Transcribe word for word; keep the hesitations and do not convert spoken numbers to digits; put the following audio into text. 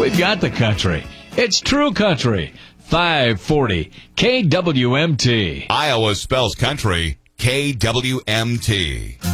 we've got the country. It's true country. five forty K W M T. Iowa spells country K W M T.